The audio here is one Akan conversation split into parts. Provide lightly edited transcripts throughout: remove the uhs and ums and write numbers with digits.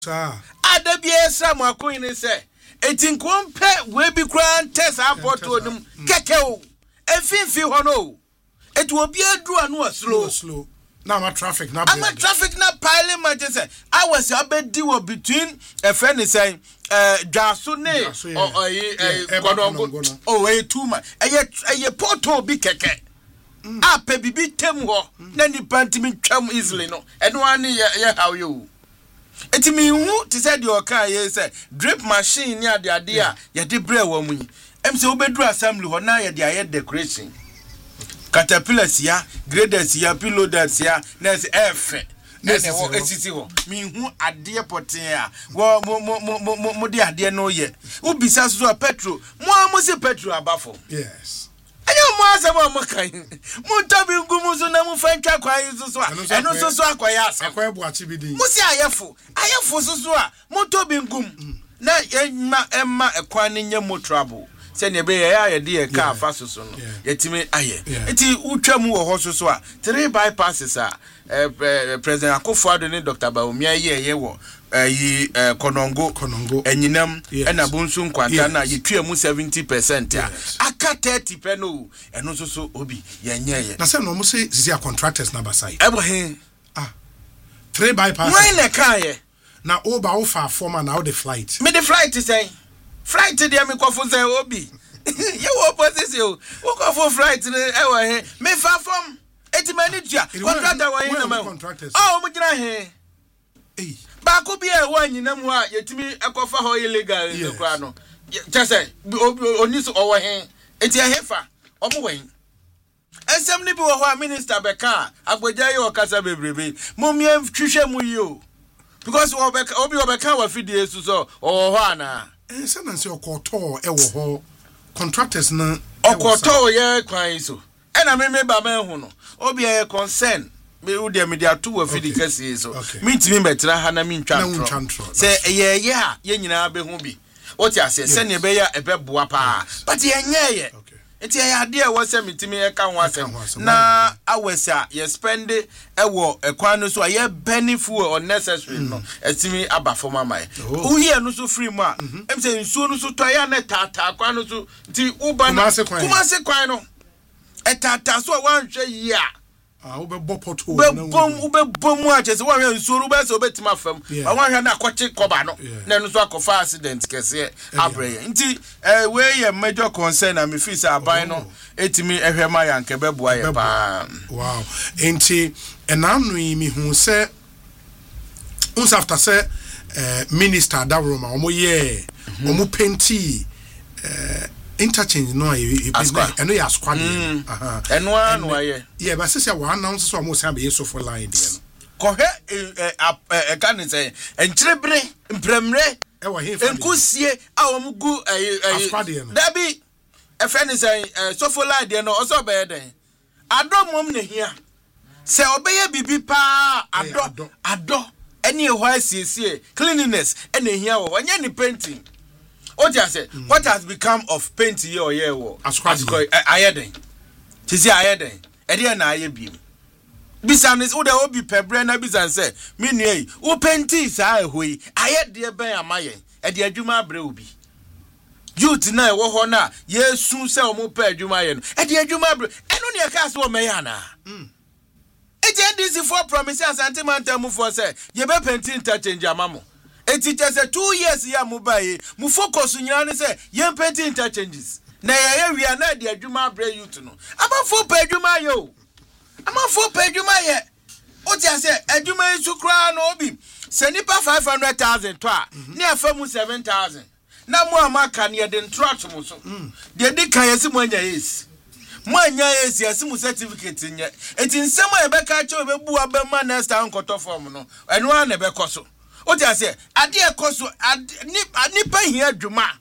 Adabie Sam Queen say, Etin Compe will be grand test airport to them, Kekeo, a fin feel hono. It will be a drew and was slow. Now my traffic now. I'm a traffic now piling my just say. I was a bit deal between a friend is saying, Jasune or oh, a 2 months. A porto be keke. Ah, baby, be temwo. Then the pantiming chum easily no. And 1 year, how you. It me who to said your car, yes, drip machine near the idea, ya de bread woman. So bedroom assembly or now ya decoration. Caterpillars here, graders here, pillow that's here, there's F. Me who a dear potia, well, more dear no yet. Who besides to a petrol, more must petrol a buffalo. Yes. I know more Mokai. Montabi Gumuzo Namu French acquires, and also so acquires. Acquire what you be doing. Musia Ayafu, Ayafu Susua, Montobi Gum. Na Emma acquiring your more trouble. Send your bay, dear car, fast soon. Yet me, aye. It's Uchamu or Hosuswa. 3 bypasses are President Akufo-Addo, Dr. Baumia, ye Konongo, and Yinam, and Abunsun Quantana, you 70%. Aka 30 peno, and also so Obi, Yanya. Now, some almost say, these are contractors number side. Abraham, 3 bypasses. Why car? Now, over far former now the flight. Me the flight to say. Flight to the Amikofo say Obi. You opposite you. Who go for flight to the me far from 80 minutes. Contractor wa in the contractors. Oh, mujina he. Ba ko bi e wa nyinam ho a yetimi ekofa ho illegal in the kwano. Just say oni so owo he. Enti e hefa. Omo wen. Ensem ni bi wo ho minister beka agboja ye okasa bebrebe. Momie twhwehwe mu yo. Because obi obeka wa fidie so ho ana. Say say okoto e wo ho contractors na okoto ye kwan so e na me ba man hu no obi e concern me wo de media to wa fidi kase so me ntimi betra ha na me ntwa say ye ha ye nyina be hu bi what you say se ne be ya e be boa pa but ye nye ye enti ye ade e wo se metimi e ka ho asem na awesa ye spend e wo ekwan no so ye benefit unnecessary no etimi aba for mama wo here no so free mu a em say nsuo no so toya na tata kwan no so nti uba na kuma se kwan no e tata so wanhwe yi a ubebo poto ubebo mu a chese wanhwe nsuo ru be se obetima fam wanhwe na akwache koba no na no so akofa accident kese abreye nti we ye major concern na me feel say aban no etimi ehwema ya nke beboa ye pa wow nti enanu mi hu se uns after say minister that room omo ye omo penti interchange no eno ya squad eno anu aye yeah but say we announce so omo say be so for line there ko he kan say enchirebre mpremre enkusie a omo gu dabi efeni say so for line there no also be den adomom ne hia se obeye bibi pa ado any why see cleanliness and here when you painting what you say what has become of paint here or here ayeden tisi ayeden e dey na aye bi bisan is wo dey obi pebre na bisan say me nuai wo painting sa ehoi ayede ben amaye e dey adwuma abre obi youth na e wo ho na yesu say o mo pa adwuma ye no e dey adwuma abre eno ne e ka so o me ya na NDC4 promises anti-mantel move for say ye be painting interchange amamo. It just 2 years ya mubaye mu focus nyina say ye painting interchanges. Na ye we are na de adwuma abre youth no. Amafo pa adwuma yo. Amafo pa adwuma ye. O ti say adwuma isu kra no obi. Se nipa 500,000 to a ne afamu 7,000. Na mu amaka ne de ntrot mu so. De di kan yesi mu anya yes. Manya yes yesimu certificate nya enti nsem a ebeka che obebu abema next time nkoto form no eno an ebekoso o ti ase ade ekoso nipa hia adwuma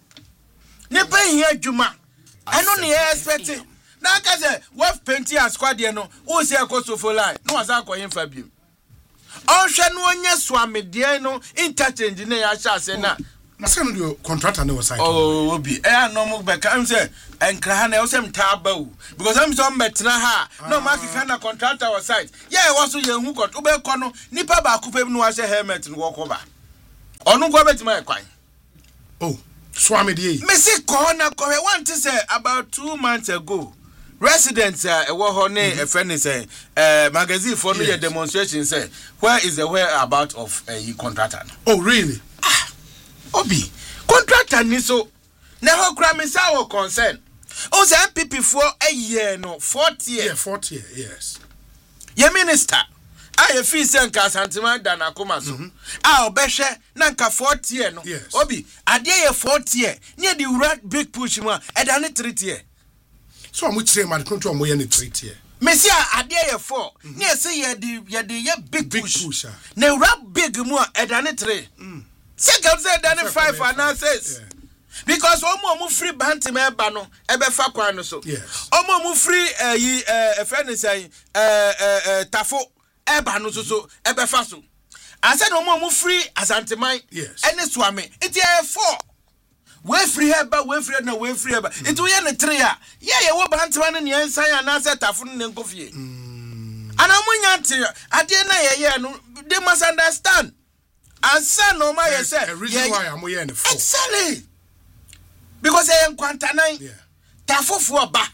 eno ne expect na aka se wef painting as squad no o se ekoso for line no asa akoyin fa biem o hwe no onye so amede no interchange na ya sha ase na Masano do contractor no side. Oh, obi. No mo be kan say enkra ha na o sem ta ba o. Because am so metna ha. No mark kan na contractor was side. Yeah, was so ye hu kot. Ube ko no nipa ba ko pe no wa helmet no wo ko ba. Onu go betima ekwan. Oh, swami dey. Me say corner ko want to say about 2 months ago. Residents ewo ho ne a friend say magazine for no demonstration say where is the whereabout of a contractor. Oh really? Obi contractor ni so na ho kra me say our concern. O say MPP for a year no 4th year. Yeah, 4th year, yes. Your minister I feel sen ka sentiment dan akoma so. Obehwe na nka 4th year no. Yes. Obi ade ye 4th year near the red big push mu e da ne 3th year. So I'm with my control mo ye ne 3th year. Mesia ade ye 4 near say ye big push. Na red big mu e da ne 3. Say ka say da ne 5 and 6. Because omo free banti me ba no e be fa kwan no so. Yes. Omo free friend say tafo e ba no so e be fa so. I said omo free asanteman. Yes. Ene swame. It ye 4. We free heba, we free na we free heba. It we ye 3 a. Ye wo banti man ne ensan ya na say tafo ne nkofie. Ana munya nti ade na ye no they must understand. And say no ma ye say. The reason why I'm here in the 4. Exactly. Because I am quantanine. Yeah. Tafo ba.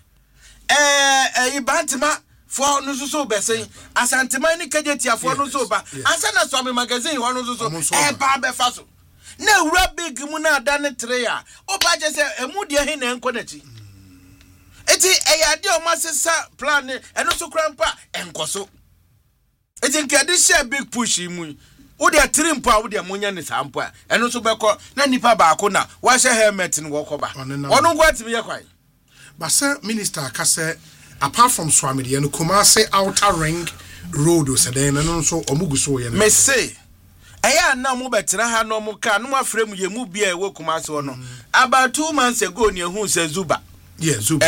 Ibantima for no so be say asantima ni kajetia for no so ba. Ansa na so me magazine ho no so ba be fa so. Na wura big mu na da ne 3 a. O ba je say emu de he na enko na chi. Eti eyade o masesa plan eno so krampa enkoso. Eti nkade share big push mu. Wo de trimpo a wo de monya ne sampo a eno so beko na nipa ba ko na wa hye helmet ne wo koba ono ngo atimi ye kwan but sir minister ka say apart from Swami de no Kumasi outer ring road o se den no so omugu so ye me say eya na mo betra ha no mo ka no afrem ye mu bia e wo Kumasi wo no about 2 months ago ne hu se Zuba. Yeah, Zuba.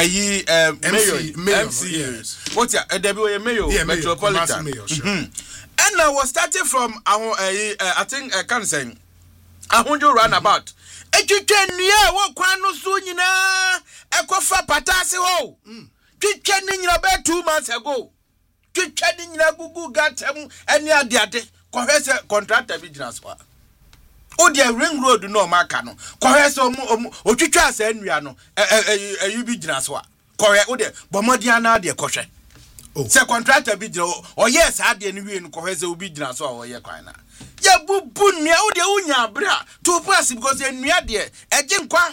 Mayor, yes. What ya debi mayor metropolitan mayor, sure. And I was starting from I think I can say Ahunjo roundabout. Etwetwenua wo kwan no so nyina ekofa patase ho. Twetwene nyina be 2 months ago. Twetwene nyina gugu gatem ene ade kohwese contractor bi gina so. O de ring road no maka no. Kohwese otwetwa asa nnua no ayu bi gina so. Kohwe o de bomodian na de kohwe. Se contractor bi gina o yes ade ne wie no kohwese obi gina so o ye kwan na. Ya bubu nnua o de unya bra to pass because nnua de eje nkwa.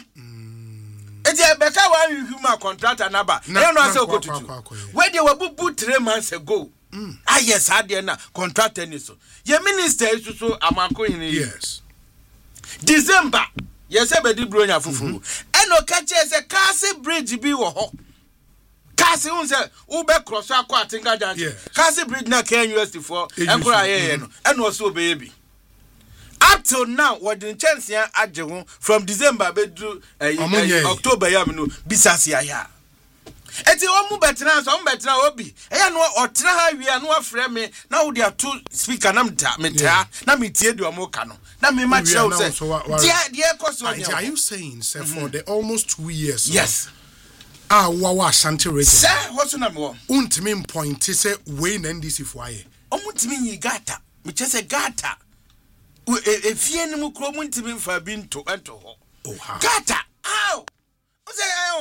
Eti ebeka wa human contractor naba. E no ase okotutu. We de wabubu 3 months ago. Yes ade na contractor ni so. Ye minister isu so amako hini. Yes. December. Yes e be di bronya fufuru. Eno ka che se Kasi Bridge bi wo ho. Kasi unse ube cross akwa atinga jaji. Kasi Bridge na Ken University for enkura ye no. Eno so be bi. Up till now, what the chance here at from December to October, no Bisasia. It's a woman better, some better obi. I know or try we are no frame. Now they are 2 speaker Namita, Namiti, Mokano. Nami much are you saying, sir, for the almost 2 years? Yes. Wawa Shanti region. Sir, what's the number? Untimin point is a Wayne and this if why. Omutimi gata, which is a gata. If you any mukromun to me for being to enter ho. Oh, gata, ow! Say,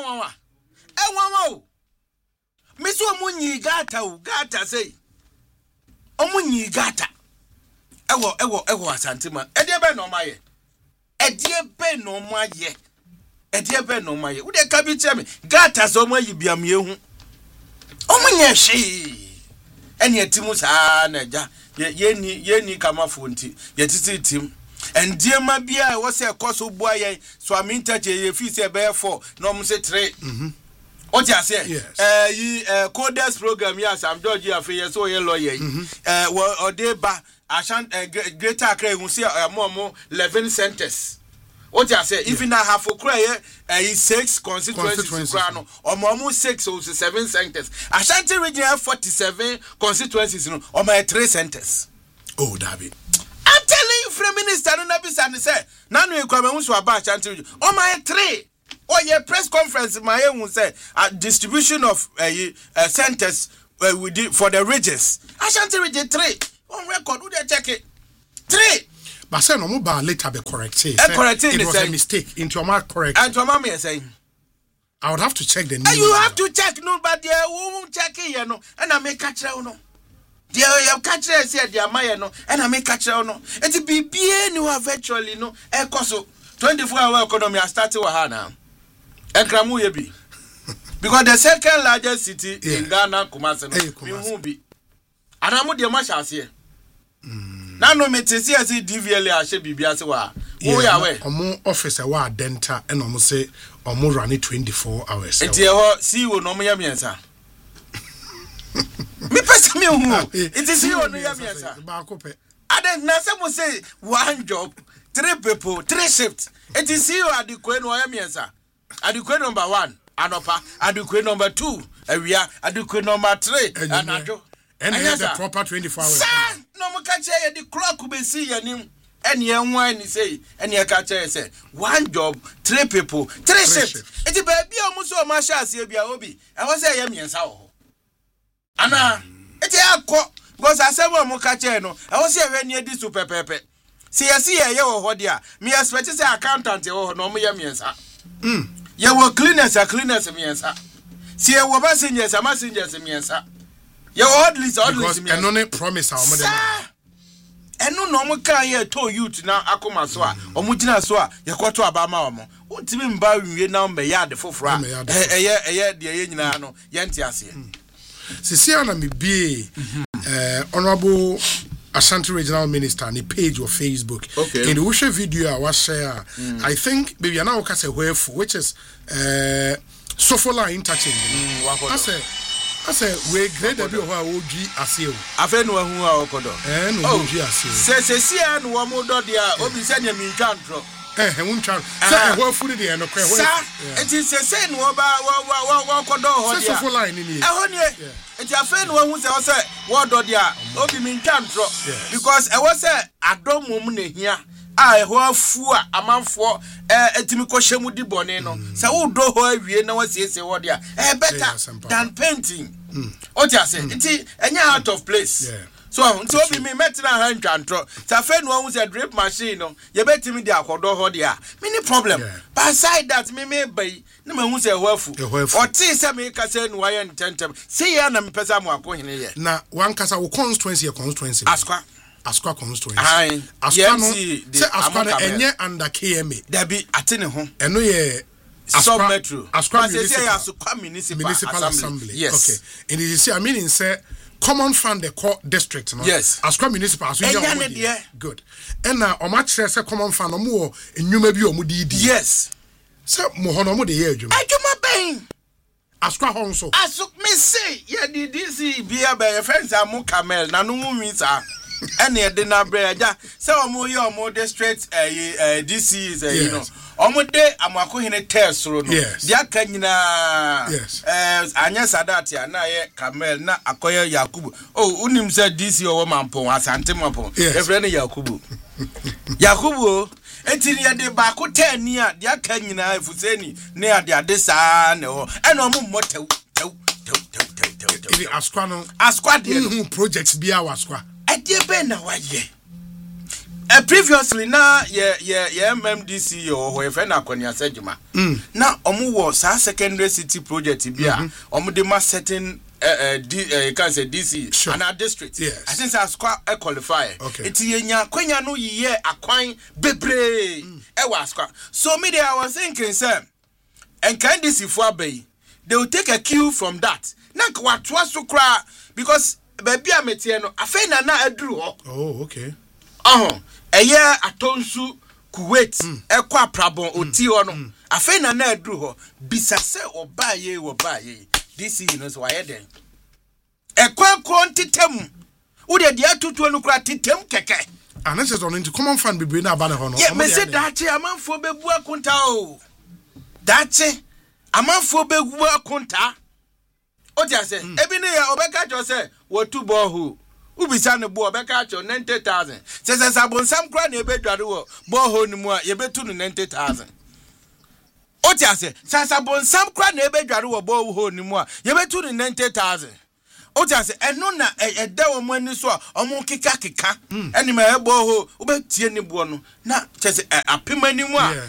I want Miss Omuni gata say. Omuni gata. Ewo Santima. Ediebe no maye. Ediebe no maye. Ediebe no maye. Wo de ka bi cheme. Gata so mo yibiam yehu. Omunye hwe. Ene atimu saa na ja. Yeni kama fonti. Yetiti tim. Endiema bia wo se koso bua ye so aminta je ye fi se be 4 no mo se 3. What you say? Yes. Coders program yes, I'm George Afia so ye lawyer. Or they ba Ashan Greater Accra you see more 11 centers. What you say? Even I have for cry 6 constituencies or more 6 or 7 centers. Ashanti region have 47 constituencies or my 3 centers. Oh, David. I'm telling you, Prime Minister Nabi say, Nanu you come to about Ashanti region. Oh my 3. Oh, yeah, press conference, my own say, distribution of centers for the regions. Ashanti region 3. On record, who they check it? 3. but say no mo later be correct. It was a mistake. Into your mark correct. And to mama saying I would have to check the name. And you have to check no, but they won't check it, no. And I make catch no. Dear, you catch it, said dear Maya no, and I make catch no. It's be you have virtually no. A coso 24-hour economy are starting with her now. And Kramu be because the second largest city in Ghana, Kumasi, no, be. And I'm with the marshals here. Now no me te see as DVL a she bibia se wa wo ya we omo officer wa denta and omo say omo run 24 hours enti ho CEO no mo ya miensa me pesa me hu it is CEO no ya miensa ba ko pe aden na se mo say one job 3 people 3 shifts it is CEO adikwe no ya miensa adikwe number 1 anopa adikwe number 2 awia adikwe number 3 anajo and the proper 24 hours no mo catch here the clock be see yanim and ye wan ni say and ye catch here say one job 3 people 3 shifts it be bia mo so ma sha ase bia obi e wo say ye miensa wo ana it akọ because asem mo catch here no e wo say we ni edi super pepe see ye wo ho dia me expect say accountant ye wo no mo ye miensa ye wo cleaners miensa see ye wo passengers miensa you oddly me. And no promise our mother. And no more can ye to youth now akoma so a omugina so a ye kwato abama omo untimi mba wie na mbe ya de fofora eye de ye nyina no ye nti ase sisia na me bie honorable Ashanti Regional Minister ni page of Facebook in the Ushe video I was share I think maybe now ka say which is Sofola interchange I say we grade that you are OG aseo. Afe no hu a okodo. No OG aseo. Se sia no wo mo do dia obi se nya mi ntwantro. Wuntwa. Say wo furu de no kwe. Sa it is se no ba wo kodo ho dia. So for line ni. Ho ni. It afe no hu se wo se wo do dia obi mi ntwantro because e wo se adomum na hia a ho afu a amanfo etimi ko hyemu di bone no se wo do ho awie na wasiese wo dia better than painting o ti ase nti enya out of place so nti obi mi metina ha ntwantro ta fe no hu se drip machine no ye betimi di akodo ho dia mini problem but aside that me bai na mahu se ho afu o ti se me ka se no waye ntentem se ya na me pesa mo akohene ye na wan kasa wo constituency Asqua constituency. Asqua no. Say Asqua enye under KMA. There be atene ho. Eno ye Sub Metro. Asqua municipal assembly. Yes. Okay. And you see, I mean, in say common fund the court district. No? Yes. Asqua municipal. Good. And now, omatch say common fund no more. And you may be omudi. Yes. So mohono mo de ye adwuma. Adwuma ben. Asqua honso. Asuk me say ye di DC bia be friends amu camel na no mu sa. And ye de na breja say omo ye omo de straight DC is you know omo de amako hene test ro no dia ka nyina anya sadati na ye camel na akoye Yakubu unim say DC owo mampon asante mampon every na Yakubu etini ye de ba ko 10 ni a dia ka nyina efuseni ne ade saa ne ho ena omo motew Ili Asqua de projects bia Asqua Adie ben na waye. Previously na ye MMDC or whoever na kwani asejuma. Na omu wo sa secondary city project bia omu de ma certain can say DC and our district. Yes. I think Asqua qualify. Eti yenya kwanya no ye akwan bebre e wa Asqua. So me there I was thinking say and can DC for bay they will take a cue from that. Na kwa twa so kra because baby ametie no afei na aduru ho. Oh, okay. Eye atonsu Kuwait ekwa aprabon oti ho no afei na aduru ho bisase obaye this you know so why den ekwa kontitem wo de dia tutu no kura titem keke and this is on into common fund be na aba ne ho no me say dache amanfo bebu akunta o dache amanfo bebu akunta o ti ase ebi ne ya obeka jo say wo tu bohu ubisa ne bo obeka cho 90,000 se sabonsam kra na ebedware wo bohu ni mu a ye betu no 90,000 o ti ase sabonsam kra na ebedware wo bohu ni mu a ye betu no 90,000 o just eno na eda wo mani so omo keka eni ma ebo ho wo betie ni bo no na chese apemani mu a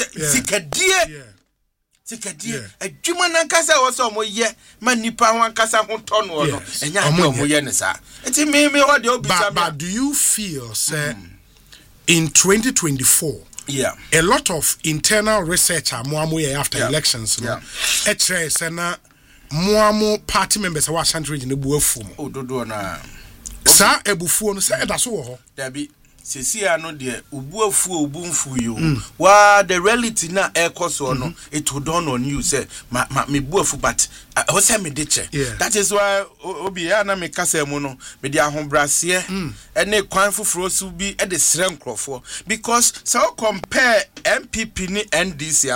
sikadie adwuma na kasa wo so omo ye ma nipa ho kasa ho to no no enya omo ye ne sa enti me ho de obi sa but do you feel say in 2024 a lot of internal research amoamo ye after elections no etre say na moamo party members wa Ashanti region ebu afu mo dodo na sa ebufuo no say eda so wo ho dabi sesi ano de obu afu obu mfu yo wa the reality na ekoso no it would dawn on you say me bu afu but o say me de che that is why obi ya na me kasa mu no me de ahobrase ene kwan foforo su bi e de sre nkrofo because so compare MPP ni NDC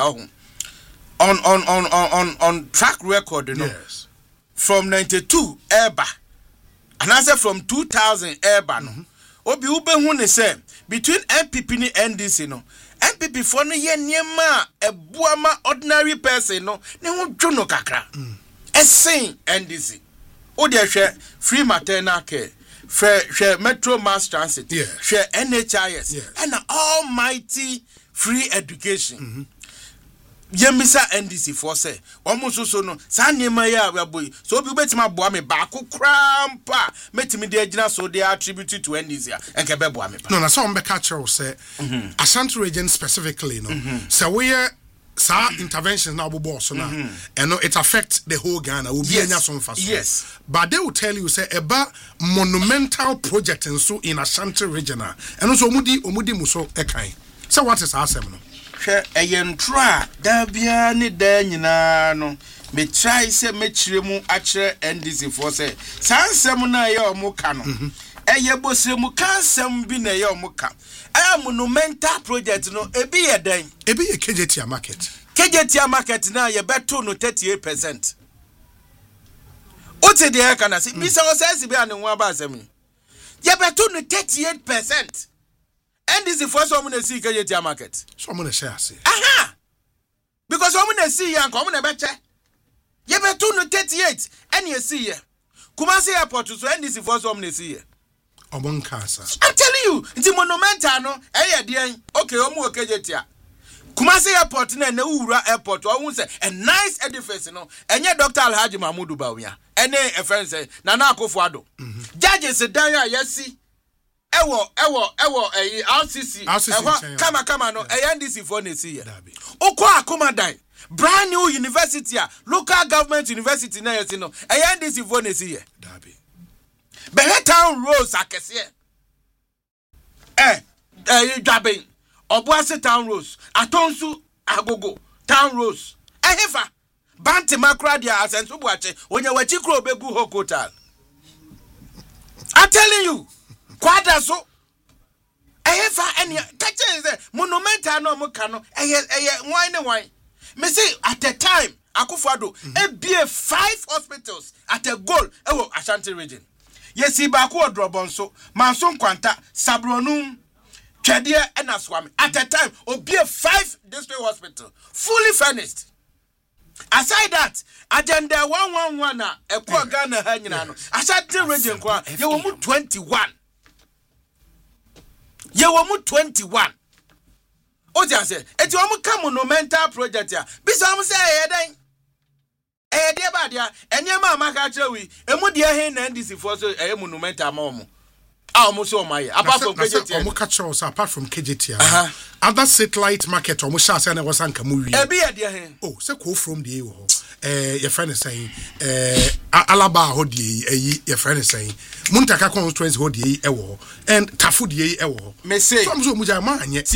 on track record, you know, from 92 eba, and I said from 2000 eba, no. Obi ube hune say between MPP ni NDC, no. MPP for no ye nyema a buama ordinary person, no. Ne ho jono kakra. Sing NDC. O de share free maternal care, share Metro Mass Transit, share NHIS, and almighty free education. Yemisa NDC for say almost so no sanema ya boy so obi betima boa me ba ko krampa metimi de agina so they attribute to NDC enke be boa me no na so on be catch say Ashanti region specifically no say we sa interventions na bobo so na and no it affect the whole Ghana will be anya so mfa so yes but they will tell you say eba monumental project and so in Ashanti region and so omudi muso ekan so what is asem no hwe eyentra da bia ne da nyina no me try say me kire mu a kire NDC for say sansem na ye omuka no eye bosremu kansem bi na ye omuka monumental project no ebi ye den ebi ye KJT market na ye beto no 38%. Ote de kana si bisa o say bi ane ho aba asem ye beto no 38%. And this is the first one to see KJT market. So I'm going to share. Aha! Because I'm going to see you and come on a better. You better 38 and you see here. Kumasi Airport so and this is the first one to see here. I'm telling you, it's a monumental no. Hey, dear. Okay, I'm okay, KJT. Kumasi Airport na Ura Airport. I won't say a nice edifice, you know. And yet, Dr. Alhaji Mahmoud Bawumia. And a friend say, Nana Akufo-Addo. Judges say, yes, see. Ewo RCC kama no NDC for ne see okwa akoma dan brand new university local government university na yesi no NDC for ne see dabi Behe town roads akese Dwaben Obuasi town roads Atonsu Agogo town roads ehefa Banti makra dia asensu buache onye wachi kro begu hotel. I'm telling you Kwada so ehefa eni kache is monumental no muka no wine me say at the time Akufo-Addo be 5 hospitals at a goal Ashanti region yes ba ko odrobon so manso kwanta sabronum twede and aswami at the time be 5 district hospital fully furnished. Aside that, agenda 111 na ekwa Ghana ha nyina no Ashanti region kwa ye wo mu 21. Ye wo mu 21. O ti ase, eti wo mu ka monumental project ya. Bisa wo say eden. De ba dia, enyema amaka chewi, emu de he na NDC for so monumental ma omo. Apart from KJT. Apart from KJT. Other satellite market or Musha and was Ankamuri. Oh, so go from the your friend is saying Alaba Hodi, your friend is saying Muntaka constituency Hodi Ewo and Tafudi Ewo. May say from Mujaman yet.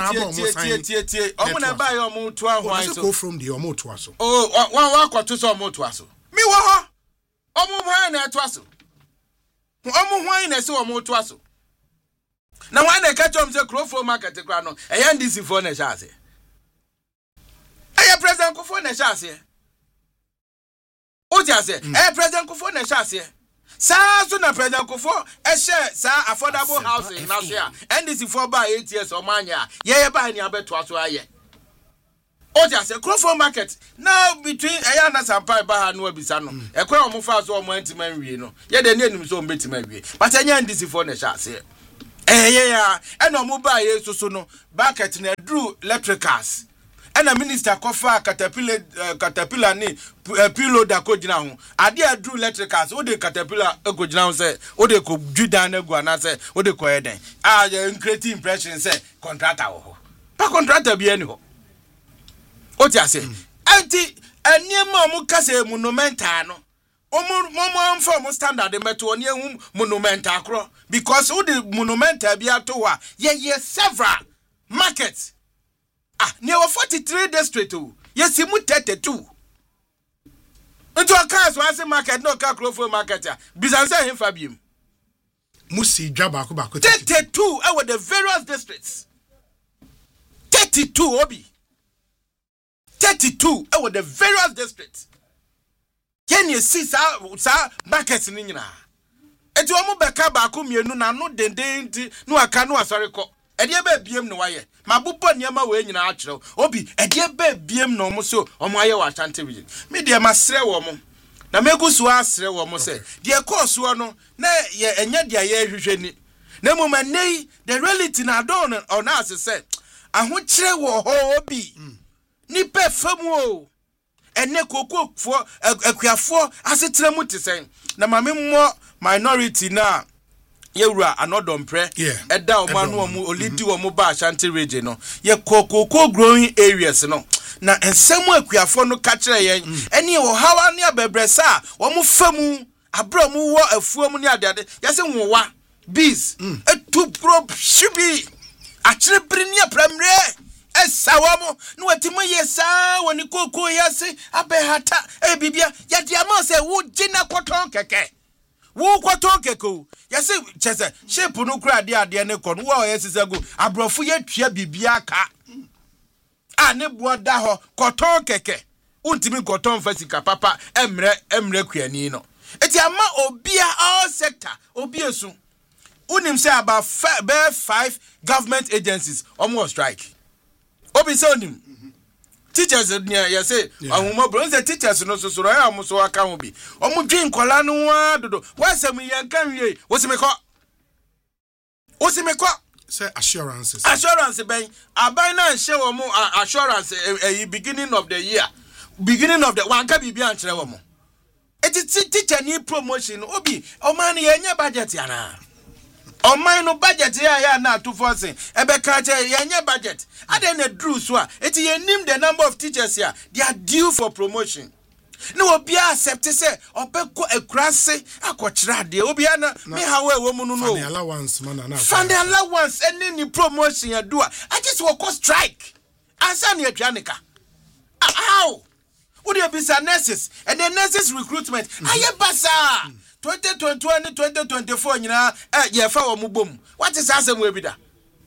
Omuna buy your moon to go from the Omotuaso. Oh, one walk to some Motuaso. Me wa Omo Twaso. Omo hwan na se omo to aso na wan na catch am say Crofo market kra no NDC for na sha ase president Kufo na sha ase o ti ase president Kufo na sha ase sa so na president Kufo share sa affordable housing na so ya NDC for by 8 years o manya ye ba ni abeto aso aye o just say Crawford market now between Ayana Sampai Baha no Bisano e kwa omo fa so omo antiman wie no ye de ne nim so omo betima wie but anya ndisi for na sha say yeah and omo ba ye so no market na drew electricals and a minister kofa caterpillar ni pilo da ko gina ho ade adru electricals o de caterpillar e ko gina ho say o de ko judan na go na say o de ko eden create impression say contractor ho pa contractor bi ani ho o ti ase anti eniema omo kase monumental no omo form standard meto oni ehum monumental akro because o de monumental bi ato wa ye several markets near 43 district yes mu 32 into a cars one say market no car Crawford market bizanse him fabiem musi dwaba ko ba ko 32 with the various districts 32 obi 32 with the various districts can you see sa markets ni nyina enti omo beka ba ko mienu na no dendenti no aka no asori ko ede ba biem no waye mabubo niam we nyina akire obi ede ba biem no mo so omo aye wa Ashanti region me de masre wo mo na megusu asre wo mo se de course wo no na ye enya de aye hwehwe ni na mo manei the reality na don on us se aho kire wo ho obi ni pe famu o ene kokofo akuafo asetre mu tesen na mame mo minority na yewura anodompre eda omanu omu olidi omu ba Ashanti region no ye kokoko growing areas no na ensemu akuafo no ka kire yen ene wo hawa ne abebresa omu famu abra mu wo afuom ne adade yase nwowa bees etu prop shibi akire brini apramre esawamo no watimo yesa woni koko yase abehata bibia yade ama se wo gina kwaton keke wo kwaton keke yase chese shape no kura ade ne kon wo yesese go abrofo yetwa bibia ka ne boda ho kwaton keke untimi kwaton fasika papa emre kuani no eti ama obia all sector obiesu unim say about 5 government agencies almost strike obi say onim teachers you say ahuma bro say teachers no so ya mo so aka ho bi omo dwin kola no wa dodo wasam yan kan wie wosimeko say assurance ben abai na nhye wo mo assurance beginning of the year wan ka bibia nkyere wo mo eti teacher ni promotion obi o man ye budget yana o man no budget ya na to forcing ebe ka che ye budget ade na drew so a eti ye nim the number of teachers here they are due for promotion no obi accept say obeko akurase akokyera de obi na me hawe wo mu no fund allowance man na fund allowance any ni promotion ya do I just work strike ansa na aduanika how would you be nurses and the nurses recruitment aye basa 2021 and 2024 nyina ye fa wo mu bom what is asem we bi da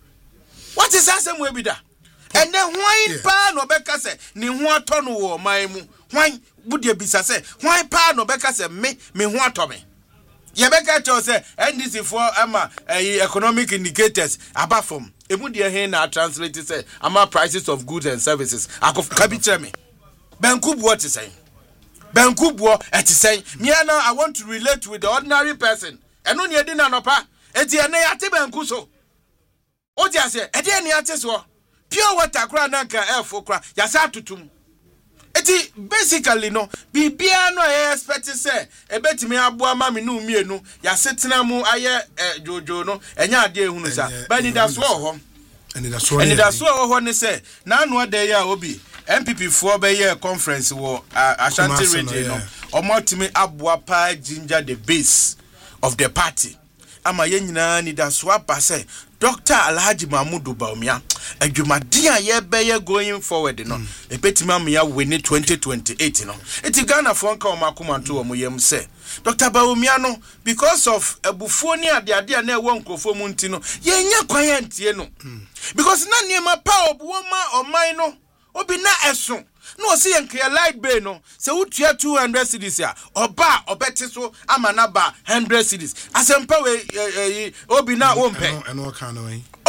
and then why pa no beka se ni ho ato no wo man mu why would you be say why pa no beka se me ho ato me ye beka cho se NDC for ama economic indicators apart from emu de he na translate say ama prices of goods and services akoka bi kire me Benkubuo to say. Benkubuo eti say. Me now I want to relate with the ordinary person. Eno ni edi na nopa. Eti ene yate benku so. Odi ase edi ene yate so. Pure water kra na nka airfo kra. Yasa tutum. Eti basically no bibia no expect say ebetimi aboa ma me no mienu. Yase tena mu aye jojo no. Enya ade ehunu sa. Ba ni da so ho. And that's what ho ne say. Na no ade ya obi. MPP for be conference wo Ashanti region no omotimi aboa pa ginger the base of the party ama ye nyina ni da so apa say Dr. Alhaji Mahmudu Bawumia adwumade a ye be going forward no ebetimi am ya win 2028 no eti Ghana for nka omakomanto wo yem say Dr. Bawumia no because of ebufuo ni ade na ewo nkrofo mu nti no ye nya kwan antie no because na niema pa obuo ma oman no obi na eson no see en clear light bay no se utua 200 cedis a oba obeti so amana ba 100 cedis asempa we obi na wompe eno ka no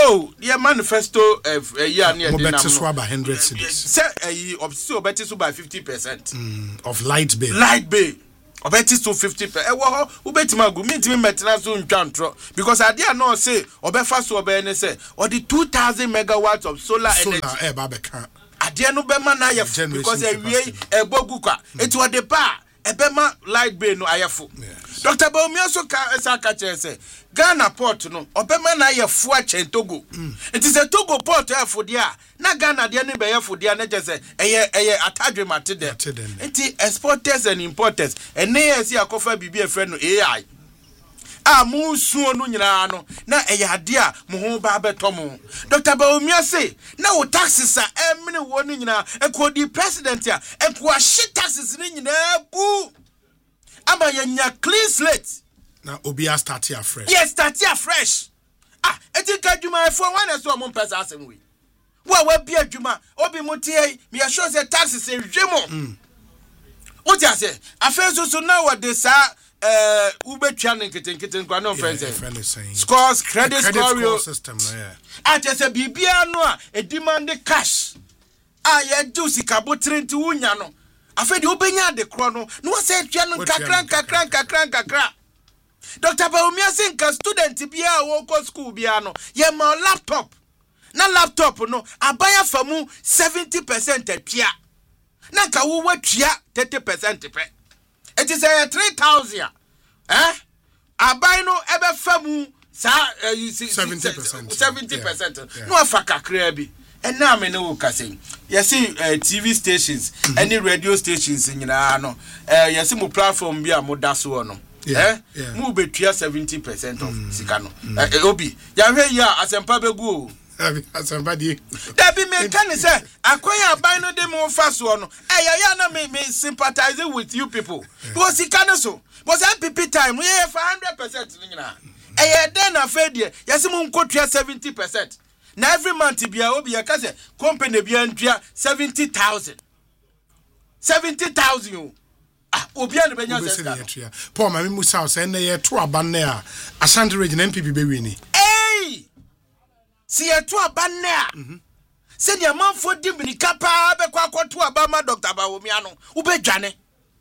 Oh, the manifesto year near the number 100 cities. Say obviously obeti by 50% of light bill. Light bill. Obeti so 50%. Wo ubeti magu me metna so ntwantro because ade no say obefa so obene say or the 2000 megawatts of solar energy. Solar babeka. Ade no be ma na ye because ewie ebogu kwa. Eti ode pa ebema light bill no ayefo. Dr. Baumia so ka say Ghana port no obema na ye fu a chen Togo. It is a Togo port for dia na Ghana dia ne be ye for dia na je say eye atadwe mate dem. Enti exporters and importers ene ye si akofa bibi e fre no AI. A mu suo no nyina no na eye ade a mo ho ba betomo. Dr. Baumia say na wo taxes a emne wo no nyina ekodi president a ekwa shi taxes ni nyina ku. Aba ye nya clean slate. Now Obia start here fresh. Yes, start here fresh. Eti ka djuma for one so mo pesa asem we. Wa bi adwuma, obi motie, me sure say taxes e hwemo. What you say? Afenso so now what they say ubetwa nketen kwa no friends. Scores credit score system na yeah. Just a bibia no a demand cash. Ye do sikabo trenti wunya no. Afedi obenya de kro no. No say twa no kakran. Dr. Baumia Sinka student bia wo ko school bia no ye ma laptop na laptop no abaya famu 70% atua na ka wo watua 30% pe it is 3000 abay no ebe famu sa 70% no afa kakra bi ena me no kase yesi TV stations any radio stations nyina no yesi mo platform bia mo daso no mu betua 70% of sikano obi ya hwe ya asempa begu asempa di da bi me kan say akoya ban no de mo fa so no ya na me sympathize with you people because sikano so but MPP time we 100% nyina den na fe de yesi mu nkotua 70% na every month bia obi ya ka say company bia ntua 70,000 Obian benya sesa. Paul mami musa say na ye to aba na a Ashanti region MPP be wini. Eh! Si ye to aba na. Se dia manfo di minika pa be kwa to aba ma Dr. Baumia no. Ubedwane.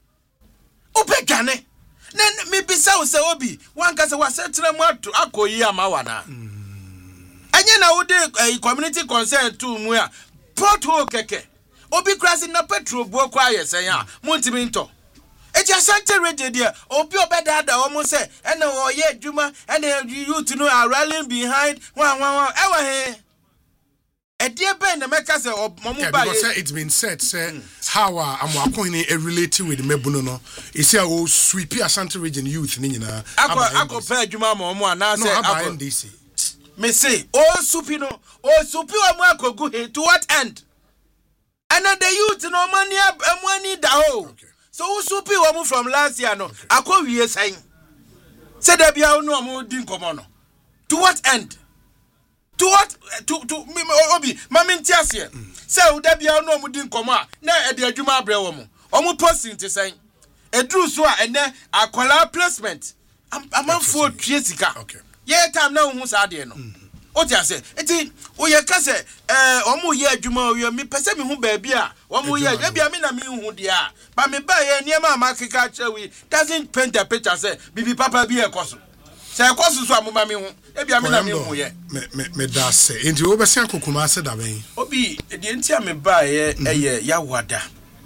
Na me bisa wo se obi, wan ka se wa setre mu akoyi amawa na. Anya na wo de community concern to mu a pothole keke. Obi krasi na petrol buo kwa yesen a, montimi nto. Eji Ashanti radio there obi obedada omo say ene wo ye adwuma ene youth no are rallying behind one ewa he edie ben na meka say omo ba because it's been said say how amwakoni relate with mebuno no e say o sweep Ashanti region youth ni nyina akọ pa adwuma ma omo ana say akọ NDC me say o supi omo akogu he to what end and the youth no money da ho. So usupi wamu from last year no akọ wiye san say da bia no amu din komo no to what end to what to obi maminti ase say da bia no amu din komo a na e de adwuma abre wo mu omu posting te san edru so a ene akola placement amanfo tue sika ye time na hu sa de no o ti ase eti o ye ka se omu ye adwuma o ye mi pese mi hu ba bia omu ye bia mi na mi hu dia ba me ba ye niema makika chewi doesn't paint a picture say bibi papa bi ekoso se ekoso so amuma mi hu bia mi na mi hu ye me da se enti o be se akokuma se da ben obi de enti a me ba ye ya wada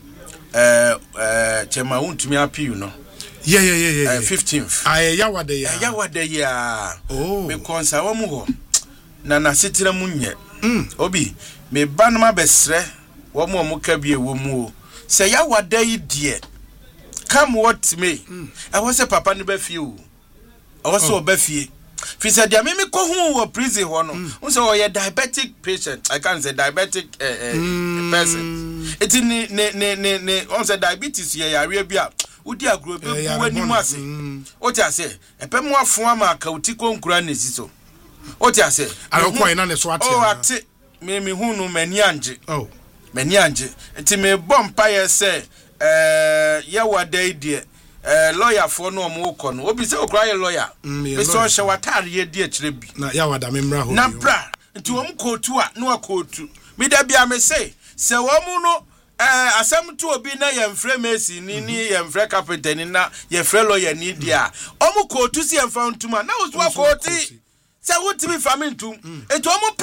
chema untumi apiu no yeah 15th ya wada ya oh me konsa wa mu ho na sitira munye obi me ba no ma besre wo mo ka bi ewo mu o se ya wada yi die come what me I was a papa no ba fie o I was so ba fie fi se dia me ko hu wo prison ho no unse o ye diabetic patient I can't say diabetic person it ne on say diabetes ye yare bia udi agro be bu wani mu ase o ti ase epemu afo ama ka uti ko nkura nesi so o ti ase alokwa ina ne so ate o ate me hunu mani anje nti me bompa ye se ye wadai die lawyer for no mo ko no obi se okra ye lawyer be so hye watare ye die kire bi na ya wada memra ho na bra nti wɔn kootu a no akootu me da bia me say se wɔn no asɛm to obi na yɛmfrɛ Messi ni yɛmfrɛ carpenter ni na yɛfrɛ lawyer ni dia ɔmo kootu si yɛmfa ntuma na wo so kooti se wotimi famintum enti ɔmo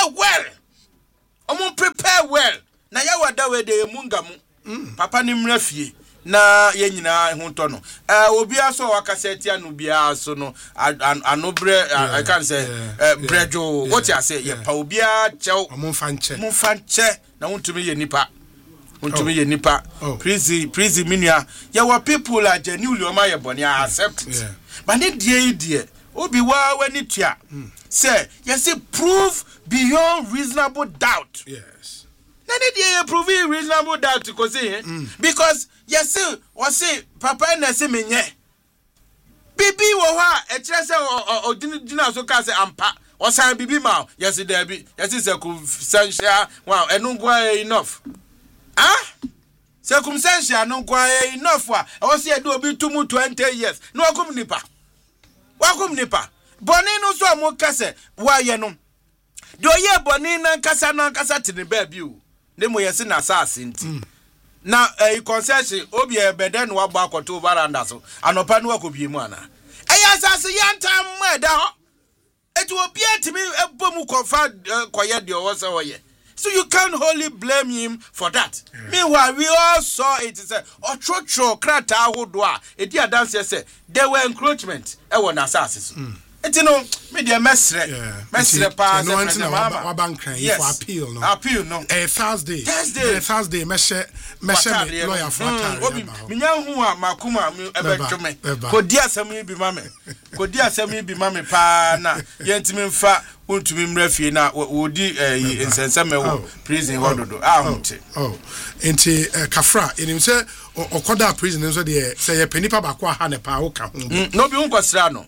prepare well na yawa da we de mungamu papa ni mra fie na ye nyina ho to no obi aso wakaseti anu bia so no anobre I can say brejo what you say ye pa obi a chew mumfa nche na wontumi ye nipa prison minua ye were people like genuinely o ma ye boni accept but ne die obi wa wani tua say yes prove beyond reasonable doubt. Yes. Na ne dey prove reasonable doubt because yes say papa na say menye bibi wo ha e kire say odina so ka say ampa o san bibi ma yes there be yes circumstantial wow enu go enough circumstantial no go enough wa o say do obi tumu 20 years no wakum nipa boni no so amoka say wa ye no do ye boni na nkasa tini baabi o ne mo yesi na asase nti na concession obi ebede no wagba akoto baranda so anopa no akobie mu ana asase yantam eda ho etu obi atimi ebomu kofa koye de owo se oye so you can't wholly blame him for that. Meanwhile we all saw it say otrocho krata ahodo a edi adanse say there were encroachment e won asase so no media mesre pa no antina wa bankran if appeal no Thursday meshe lawyer for obi minya hu a makuma ebetwome kodi asami bi mame pa na yentimi mfa wontumi mrafie na wodi nsenseme wo prison hododo ahunte enti kafra enim se okoda prison nso de se ye panipa ba kwa ha ne pa wo ka ho no bi unkosra no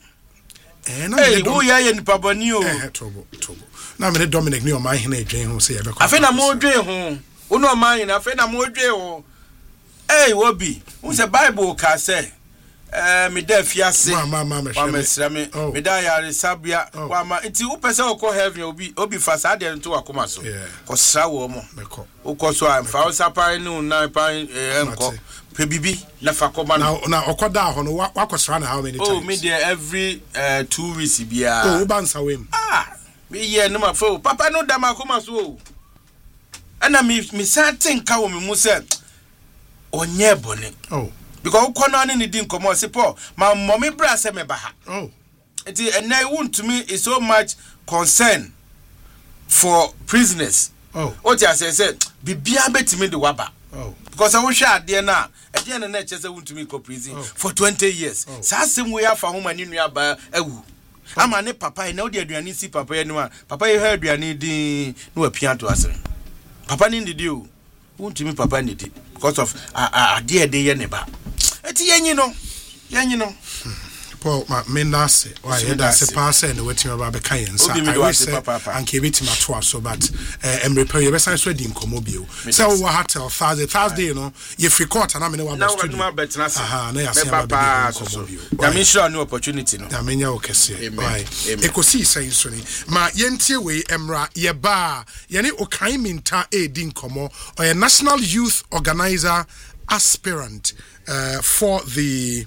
wo ya nipa boni o tobo na me Dominic ni o man hina edwen ho se ye be kwa afi na mo dwen ho wo no man hina afi na mo dwen ho wo bi wo se Bible ka say me da fiase wa mesra me da yare sabia wa ma nti wo pese okọ heaven obi fasa de nto akoma so ko sra wo mo okọ so amfa wo sapan ni una pan enko pe bibi na fa koma na okoda ho no wakosra na how many times me there every 2 weeks bia wo bansa wem me ye no ma fo papa no da makoma so ana me satin ka wo me mu se onye bone because ukono ani ni din komo se Paul my mommy bra se me ba ha it and to me is so much concern for prisoners what you say bibia betimi de waba because I wish ade na ade na chese won to me ko prison for 20 years sa asem we afa ho mani nua ba awu ama ne papa na odi aduane si papa enu a papa ye ha aduane din no apia to asem papa ni ndidi o won to me papa ndidi because of ade ye ne ba eti yenyi no Paul Mendase why that's a pass and wetin about be kan yensa I wish anke betima to so but emrepa ye besan so di nkomo bio say we hotel Thursday no ye free court na me ne wa studio na na ya se ba nkomo bio ya me sure no opportunity no ya me nya okese why ekosi say so ni ma yentie we emra ye ba ye ne okan minta e di nkomo or national youth organizer aspirant for the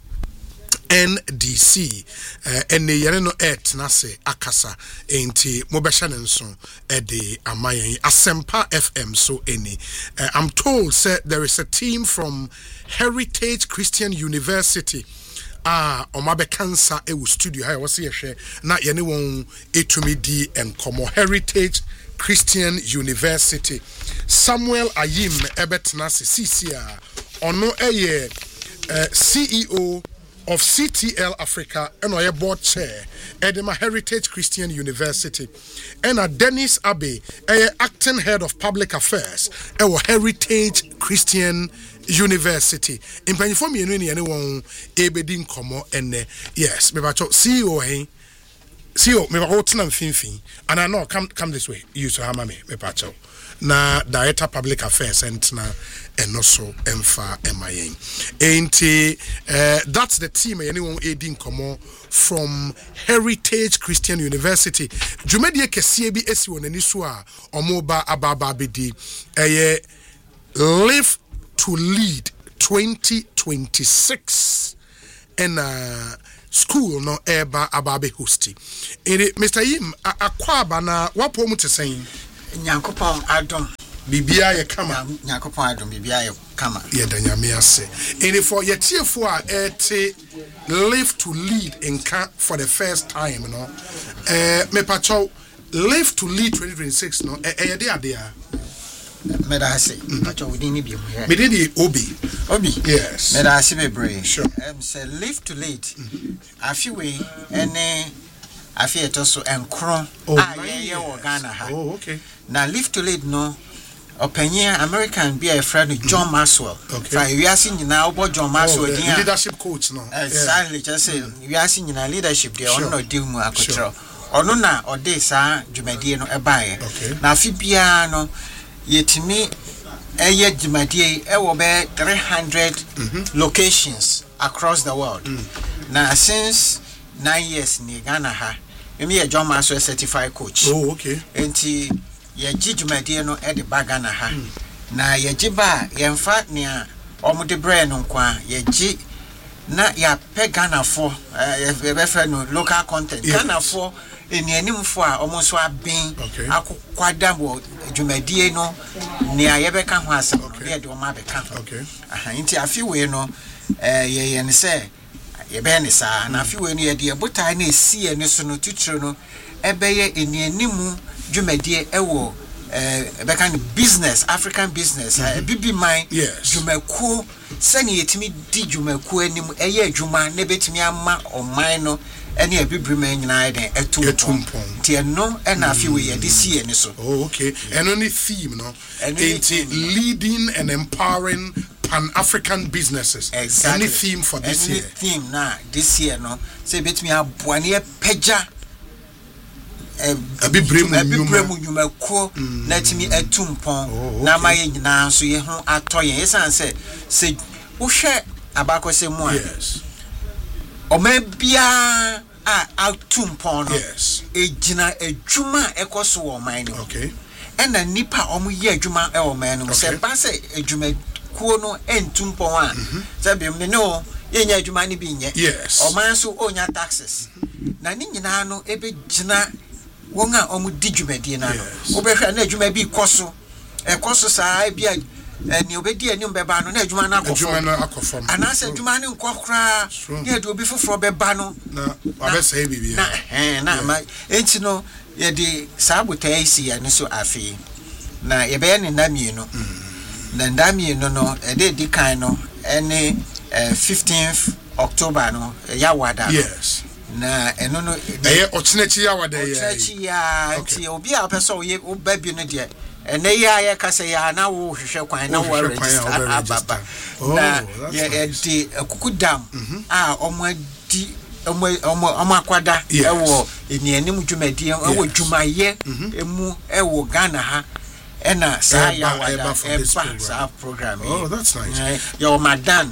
NDC ene yere no etnase akasa enti mobesha nenso de amayen Asempa FM so eni I'm told say there is a team from Heritage Christian University omabe cancer e studio ha wose yehwe na yene won etumi di enkomo Heritage Christian University Samuel Ayim ebetnase CCA ono eye CEO of CTL Africa and our board chair Edema Heritage Christian University and Dennis Abbey acting head of public affairs our Heritage Christian University in Penifom anyone ebedin komo ene yes me bacho CEO see you me wa tena mfimfin and I know come this way you so hammer me pacho na director public affairs and na eno so emfa emayen enti that's the team anyone aiding komo from Heritage Christian University jumedie kese bi esi wonani so a omoba ababa bedi Live to Lead 2026 and school no eba ababe hosti Mr. Yim akwaba na wapo mu te saying Nyankopon adom bibia ye kama Nyankopon adom bibia ye kama ye danyame ase for ye tiefo a Live to Lead nka for the first time no me pacho Live to Lead 2026 no ye de ade a Medase pacho we didn't be here me did obi yes Medase be brave sure say Live to Lead afiwe ene afieto so enkron ye wo Ghana ha okay na Live to Lead no opinion American be a friend John Maxwell fa wiase nyina obo John Maxwell dia leadership coach no exactly just say wiase nyina leadership dia on no deal mu akotro ono na ode sa dwumadie no ebae na afi bia no yetimi eye dwumadie e wo be 300 locations across the world na since 9 years ni Ghana ha me John Maxwell certified coach okay enti ye dwumadie no e de bagana ha na ye giba ye mfa nia omude brain no kwa ye gi na ya pe Ghana for ye be friend no local content Ghana for enianim fo a omo so aben akokwada bo dwumadie no nia ye be ka ho asem ye de o ma be ka enti afi we no ye ne se ye be ne sa na afi we no ye de botai na esi ye ne so no tuturo no ebe ye enianimu dwumadie ewo be kind of business African business bibi man dwumaku sani yetimi di dwumaku anim eye adwuma na betimi ama oman no ene abibri man nyina den etumpon tie no na afi we ye de sie ni so okay and only theme no leading and empowering Pan-African businesses exactly. Any theme for this year theme na this year no say betimi aboa ne peja abibremu nyumako na timi etumpon na maye nyina so ye ho atoye yesan se wo hwe abakose mu a omabia a atumpon no ejina adwuma ekoso wo man no okay ena nipa omo ye adwuma e wo man no se ba se adwuma kuo no entumpon a se bi me no ye nya adwuma ni bi nye o man so onya taxes na ni nyina no ebe gina wonga omu di dwumadie na no obehwa na adwuma bi koso saa bia ni obedi ani mbeba no na adwuma na akofo ana se adwuma ni nkokra ni ade obi foforo beba no na abesa bibia na ma enti no ye di sabuta isi ya ni so afi na ye be ni ndamie no na ndamie no e di kan no ene 15th October no ya wada yes na eno no ochinechi ya wada ya ti obi a peso ye obabi no de ene ya kasa ya na wo hwehwe kwan na wo register ababa na ye di kukudam a omadi omo akwada ewo enianim dwumadie ewo dwumaye emu ewo Ghana ha ena sa ya wada sa program that's nice your Madan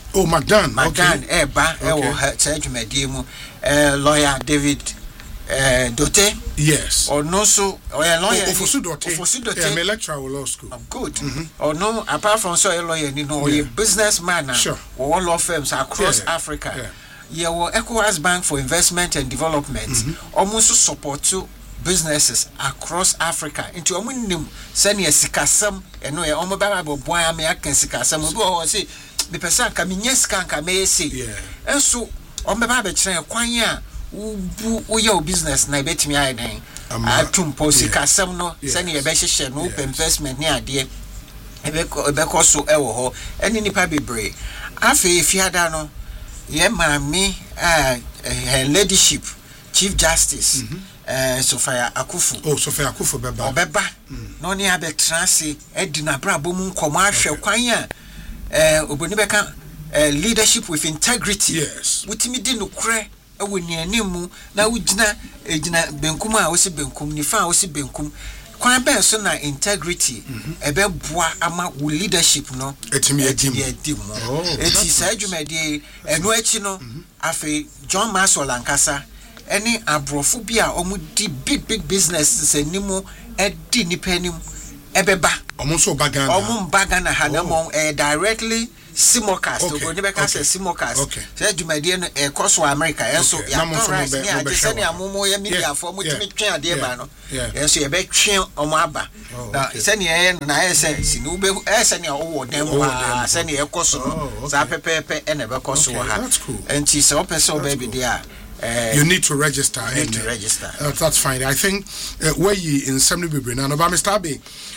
okay eba ewo sa dwumadie mu lawyer David Dote yes or no so lawyer Ofosu Dote I'm a lecturer at law school good or no apart from so a lawyer you know a businessman or law firms across Africa ECOWAS Bank for Investment and Development almost support to businesses across Africa into omunim senior sikasam eno ye omo baba boy am yakan sikasam obi o say the person ka minyeska nka me say enso omo baba be kire kwan a wo your business na betimi aiden atumpo sikasam no senior be hye no investment ni ade ebe ko so ewo ho eni nipa bebre afi fiada no ye mami her ladyship Chief Justice Sophia Akufu beba no ni abetrase edina brabo mu nkomo ahwe kwan a oboni beka leadership with integrity yes wutimi di nokure woni animu na wugina ejina benkum a wosi benkum nifa a wosi benkum kwan ben so na integrity ebe boa ama wo leadership no etimi edim eti sa adwumade eno achi no afi John Maxwell Ankasa any abrofo bi a omudi big business senimu edi nipanim ebeba omunso bagana hanamo directly simulcast ogoni be ka say simulcast say adwumade no cost America enso ya right ni ade say ni amomo ya media for mutimi twen ade ba no enso ye be twen omo aba na say ni ye na ye say sinu be say ni owo dem wa say ni ekoso sa pepepe ene be koso ha enti say opese obaby dia you need to register. That's fine. I think where you in Assembly Bibre now, Mr. Abe,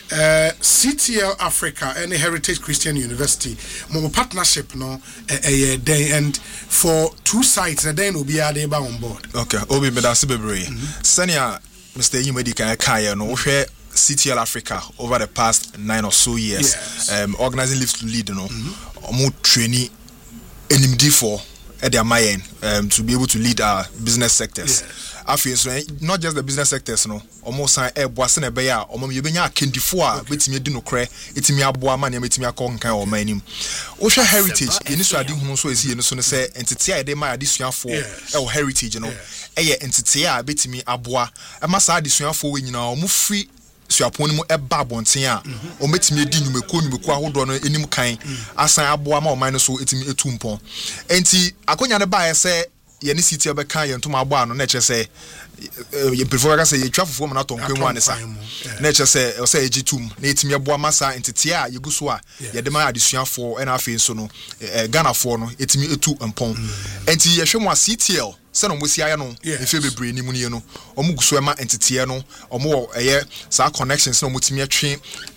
CTL Africa and Heritage Christian University, more partnership no a day, and for 2 sites a day will be a day on board. Okay, Obi Bedasi Bibre, Senior Mr. Yimedi Kaya no share CTL Africa over the past 9 or so years, organizing Live to Lead, more training NMD4. At their mind to be able to lead our business sectors. I feel so not just the business sectors, no. Almost a boasen a bear, or maybe a candy for which me do no cray, it's me a boa money, it's me a con or my name. Osha heritage, in this I didn't so is here, no sooner say, and to tear them my addition for our heritage, you know. And to tear a bit me a boa, I must add this for when you know, move free. So upon a babon tia, or met me a din, you may call me hold on any kind, as I aboa more minus so it's me a tumpon. And see, I couldn't buy a say, Yenny city of a kind to my barn, nature say, you prefer I say, you travel from not on one is nature say, or say, G2, native me a boa massa into tia, you go so, ya demand addition for and I feel so no, Ghana for no, it's me a 2 and pon. And see, I show my CTL. Send we see I know if you be brainy money no or Mugswema entity no or more a year sa connections no mutimia train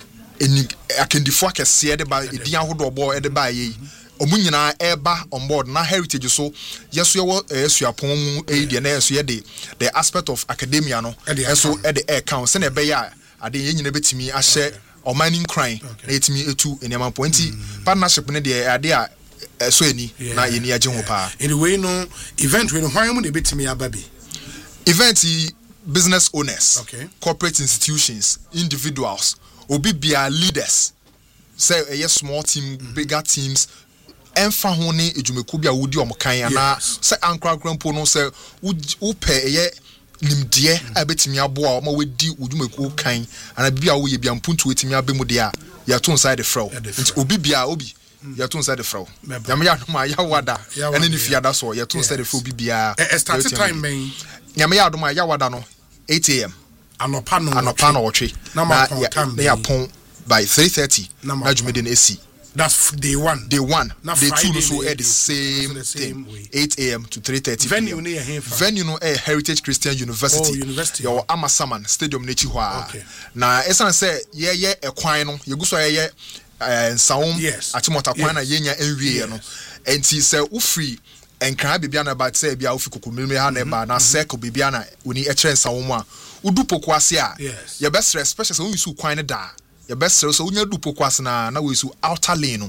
I can defocus see by a dear hood boy at the bay or Munina eba on board na heritage so yes you are you upon a the aspect of academia no so at the air count send a bayer at the yin bit me I share or mining crime 8 me 2 in a point partnership in the idea. So any na yeni agye pa anyway no event we no hwan mu de betimi ababi event business owners corporate institutions individuals obi bia leaders say a small team bigger teams emfa ho ne edwumeku bia wodi omkan ana say ankra krampo no say wo pe ye nimdie abetimi aboa ma wedi udwumeku kan ana bia wo ye bia mpuntu etimi abemu de a ya to inside the fro obi bia obi ya to inside the fro nyame ma ya wada ene ni fiada so ya to inside the fro bibia start time man nyame ya adoma ya wada no 8 am anopa no otwe na ya pon by 3:30 na jumede na AC. That's day 1. Day 1. Day 2 so at the same thing. 8 a.m. to 3:30. Venue no Heritage Christian University. Oh, university. Your Amasaman Stadium nechi hwa. Na esan say ye ekwan no ye guso ye saum atimota kwan na yenya enwie no. Enti say wo free enkran bibia na ba say bia wo fi kokomeme ha na ba na circle bibia na oni ekire saum a udu pokwase a ye best especially so you su kwan da. Your best so when you do pokwas na we su outer lane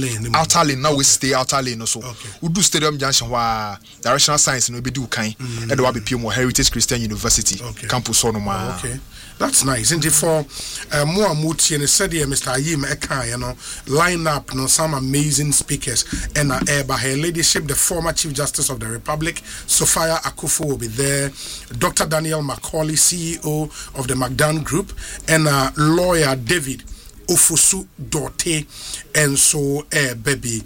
now we stay outer lane so we do stadium junction wa directional science no be do kan e do wa be pmo Heritage Christian University campus on ma. Okay, that's nice. And for more muti and said here Mr. Ayim Eka, you know, line up no some amazing speakers and by her ladyship the former Chief Justice of the Republic Sophia Akufo will be there, Dr. Daniel Macaulay, CEO of the McDonald Group, and lawyer David Ofosu Dorte, and so baby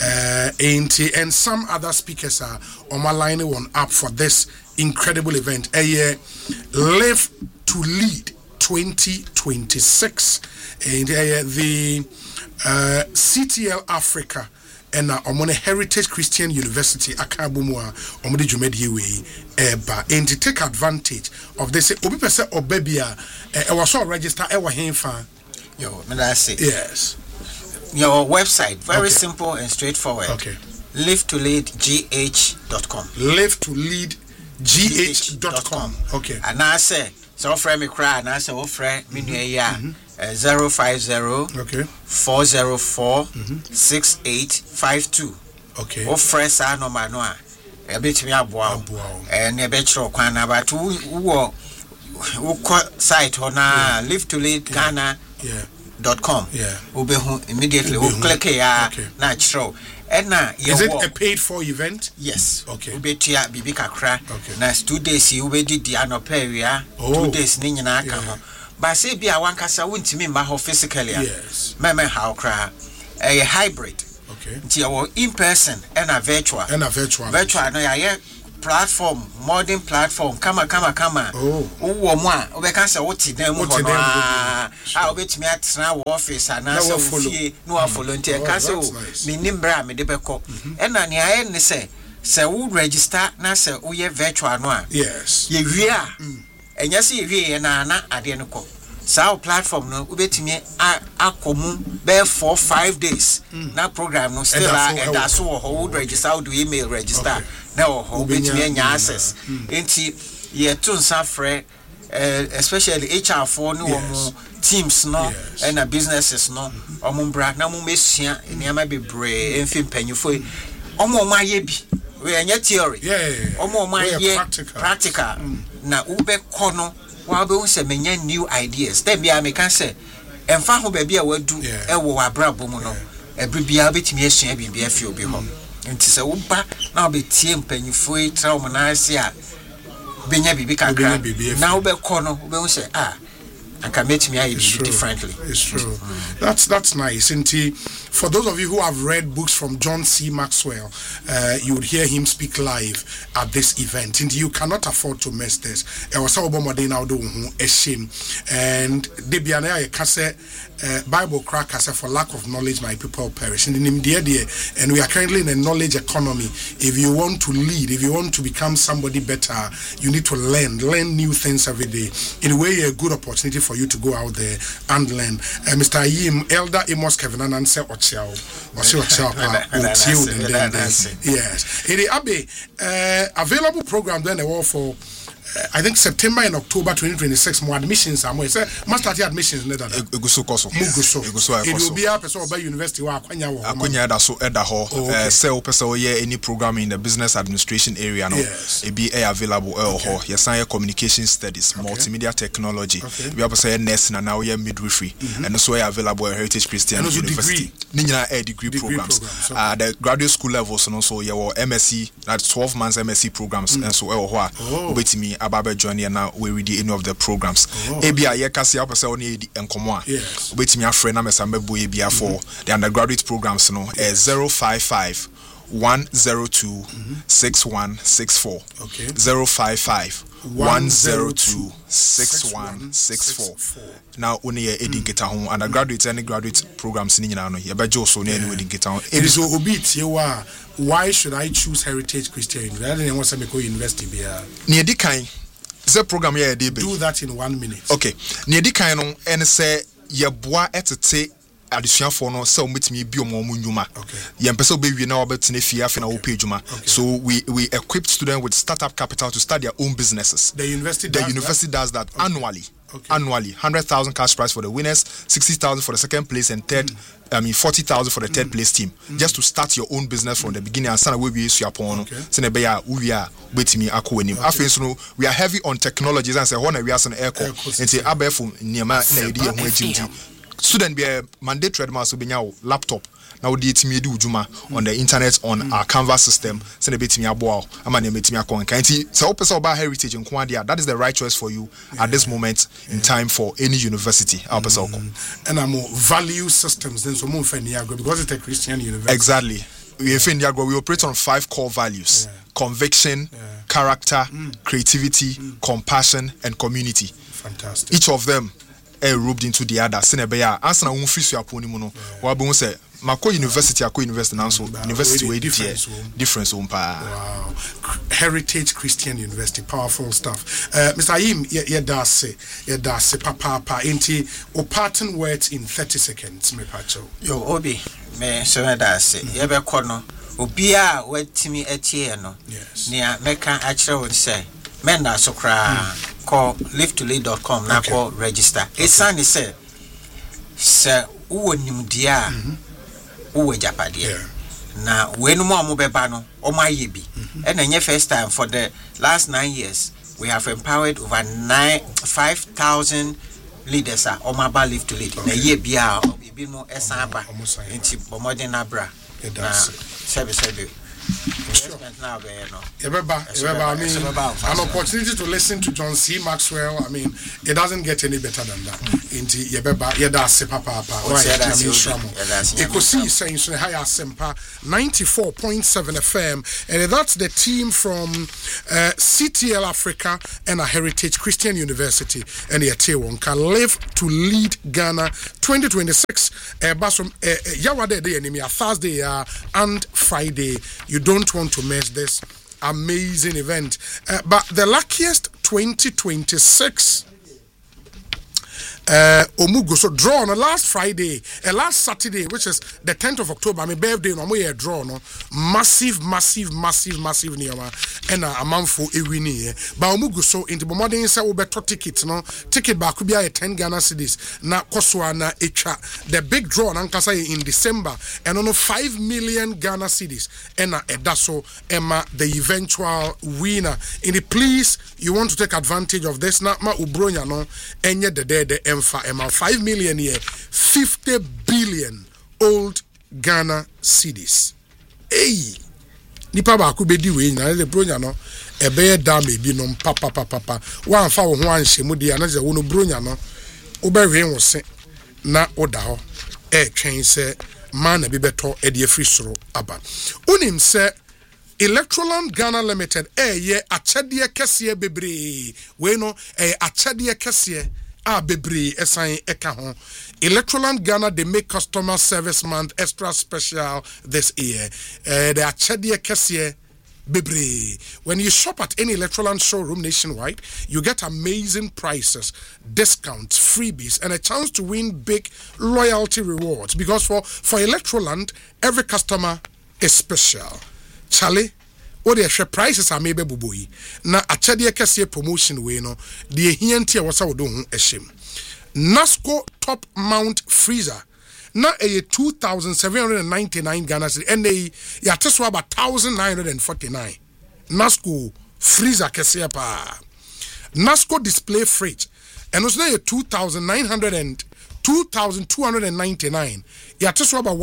and some other speakers are on my line one up for this incredible event. Live to Lead 2026 and the CTL Africa and on Heritage Christian University Akabumwa on the Jumedi way and to take advantage of this obi pese obebia e was so register e wa henfa yo me that say yes your website very simple and straightforward. livetoleadgh.com livetoleadgh.com and I say so offer me cry and I say offer me ya 050 404 6852 offer sa no mano a bit me aboa and a betro kwana but wo site on live to lead Ghana.com. Ubehu immediately click here natural. And now is it a paid for event? Yes. Okay. Ubetia bibi kakra. Na 2 days you ubedi di anoperia. 2 days ni nyina aka. But say bia wan kasa wuntimi ma ho physically. Yes. Meme how kra. A hybrid. Okay. Nti yawo in person and a virtual. Virtual no ya platform, modern platform. Kama. Uwo mo a obeka se woti dan mu ho no a obetimi atena wo office ana se ofie no a volunteer ka se o me nimbra me de beko. E na ne aye ne se wo register na se wo ye virtual no a. Yes. Ye wie a. Enya se ye wie na ade no ko. Sao platform no ubetimi akomu be 4-5 days na program no still and that's how register how do email register now how ubetimi anya access enti ye tun safre especially HR4 no teams no and businesses no omumbra na mu mesua eniama bebre emfi mpanyufo omo aye bi we anya theory omo aye practical na ube kono wa be won se menya new ideas then bia me kan say emfa ho ba bia wadu ewo abrabo mu no ebri bia betimi asua bibia fi obi ho nti se wo ba na obetie mpanyufo e tra wo na ase a benya bibi kakra na wo be kono wo be won say and can make me differently. It's true. That's nice. And for those of you who have read books from John C. Maxwell, you would hear him speak live at this event. And you cannot afford to miss this. It was a shame. And Debiane Kase Bible cracker for lack of knowledge, my people perish. And we are currently in a knowledge economy. If you want to lead, if you want to become somebody better, you need to learn new things every day. In a way, a good opportunity for you to go out there and learn. Mr. Yim, Elder Amos Kevin and answer Ochiao. Yes. It is available program then a war for I think September and October 2026 more admissions are more say must start admissions later. It will be a person by university wa akwanya da so eda ho say person we any program in the business administration area no e be available ho yes communication studies multimedia technology we have say nursing and now we midwifery and so available at Heritage Christian University ni nyina degree programs the graduate school levels no so your MSc that 12 months MSc programs and so ho obetimi Ababa journey now we read any of the programs. Ebia ye kasi apese oni enkomo a. Obetimi afre na mesamebo ebia for the undergraduate programs no 055 102 6164. 055 102 6164. Now only edinketa ho undergraduate and graduate programs ni nyina no ye bejo so na any edinketa ho. It is obit ye wa why should I choose Heritage Christian University? University bia. Ni edikan the program here dey do that in 1 minute. Okay. Ni edikan no en say ye boa etete additional no so metimi bi omo nyuma. Okay. Ye mpese obewie na obetene fie afi na wo pay juma. So we equip students with startup capital to start their own businesses. The university does that annually. Annually, 100,000 cash prize for the winners, 60,000 for the second place, and 40,000 for the third place team. Just to start your own business from the beginning. And sana we be issue upon. We are waiting me ako wenim. We are heavy on technologies and say we are some airco. And say abefum niema na idea ho agimti. Student be mandatory maso be laptop. Now we did me do juma on the internet on our Canvas system. Send a bit me aboa. I'm an emitim akon. Kanti so open about heritage in Kwandia. That is the right choice for you at this moment in time for any university. And I'm more value systems than so more Niagara because it's a Christian university. Exactly. We operate on 5 core values: conviction, character, creativity, compassion, and community. Fantastic. Each of them rubbed into the other. Senebeya answer na unfisu aponi mu no. Wa be say Mako University now so university way difference umpa. Wow. Heritage Christian University, powerful stuff. Mr. Ayim, ye dase papa inti o parting words in 30 seconds me pacho. Yo obi me so dase ye be kono obia watimi etie no. Yes. Nia meka akire won say men na so kra call live2lead.com na call register. Esan say uwo nimdia uwe japade na when mo amobeba no omaye bi and enye first time for the last 9 years we have empowered over 5,000 leaders are omaba live to lead na ye bia bi no esaba enti bomodin abra na sebe investment now I mean, an opportunity to listen to John C. Maxwell. I mean, it doesn't get any better than that. Inti yebeba yeda sepa papa. Ekosi saying so high asempa 94.7 FM, and that's the team from CTL Africa and a Heritage Christian University and Yatewon can live to lead Ghana 2026. Basom Yawade day enemy Thursday and Friday. You don't want to miss this amazing event. But the luckiest 2026 Omugo so draw on last Friday, last Saturday, which is the 10th of October. My birthday, no more draw no massive neoma and a month for a winnie. But Omugo so into Bomodin say better tickets no ticket back could be a 10 Ghana cedis. Na Koswana echa the big draw on Ankasa in December and on 5 million Ghana cedis and Edaso Emma the eventual winner. In the please you want to take advantage of this na ma ubronya no enye the Emma 5 million year 50 billion old Ghana cedis. Hey, nipa ba ku bedi we na le bronya no ebe da me bi no papa wan fa wo ho anhye de na ze wo no bronya no wo be hwe wo se na oda ho twen se man na bi beto e de free soro aba unim se Electroland Ghana Limited ye achede kese bebre we no achede kese bebre esan eka ho. Electroland Ghana they make customer service month extra special this year. The achede kese bebre. When you shop at any Electroland showroom nationwide, you get amazing prices, discounts, freebies, and a chance to win big loyalty rewards. Because for Electroland, every customer is special. Charlie, what the prices are maybe bubui. Na achade kese promotion we no the hianti wasa wodo ho ehim. Nasco top mount freezer na 2,799 Ghana cedis and ya teso about 1,949. Nasco freezer kese pa. Nasco display fridge and also 2,299. Ya teso about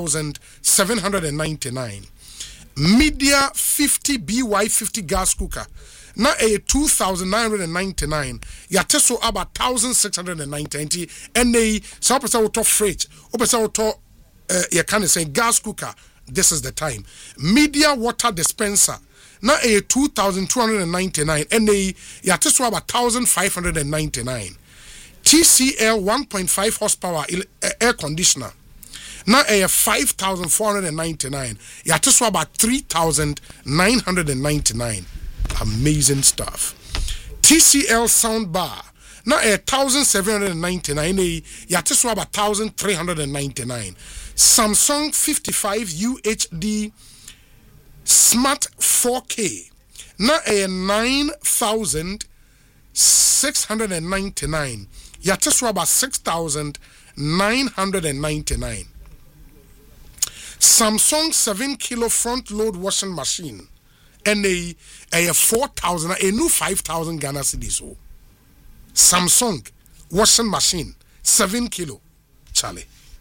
1,799. Media 50 BY50 gas cooker na 2,999 ya teso about 1,690 and so pesa auto fridge o pesa auto ya can say gas cooker. This is the time. Media water dispenser na 2,299 and ya teso about 1,599. TCL 1.5 horsepower air conditioner na 5,499. Ya teso about 3,999. Amazing stuff. TCL sound bar na 1,799. Ya teso about 1,399. Samsung 55 UHD Smart 4K na 9,699. Ya teso about 6,999. Samsung 7 kilo front load washing machine and a 4,000 a new 5,000 Ghana cedis. Samsung washing machine 7 kilo. Charlie.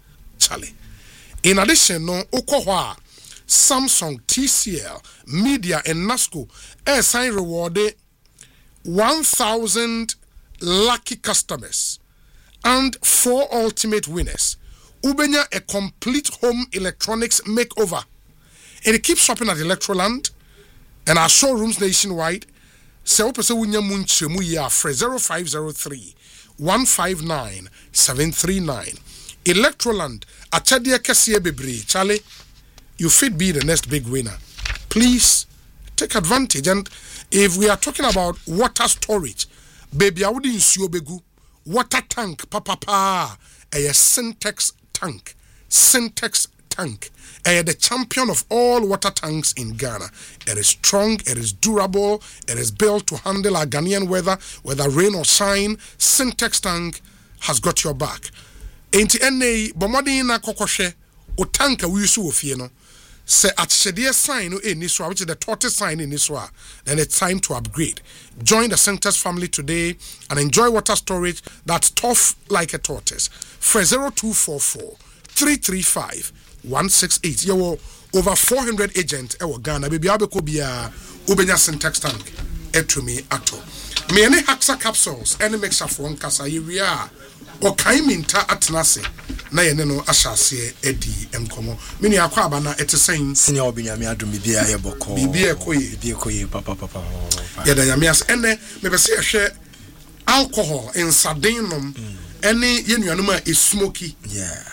In addition, no Okohwa, Samsung, TCL, Media, and Nasco sign rewarded 1,000 lucky customers and 4 ultimate winners. Ubenya a complete home electronics makeover. And it keeps shopping at Electroland and our showrooms nationwide. Se opese wunya munchemu ya fre 0503 159 739. Electroland achade kese bebre. Charlie, you fit be the next big winner. Please take advantage. And if we are talking about water storage, baby awudi nsuo begu water tank papa a Syntex tank. The champion of all water tanks in Ghana. It is strong, it is durable, it is built to handle our Ghanaian weather, whether rain or shine. Syntex tank has got your back. Enti ene bomodi na kokoshe o tanka wi so ofie no. say at Shedia sign in Niswa, which is the tortoise sign in Niswa, then it's time to upgrade. Join the Centers family today and enjoy water storage that's tough like a tortoise. For 0244 335 168. You will over 400 agents ewo Ghana. Baby abeko biya ubenya syntax tank etumi ato. Me any Haxa capsules any mixture for one kasa yiria o kaiminta atnase na ye no ahyase edi enkomo. Me ni akwa aba na etesen senior obinyame adum bibia ye boko. Bibia ekoye papa. Ya da yamias ene me be se ehwe alcohol in sardinum any ye nuanum a smoky. Yeah.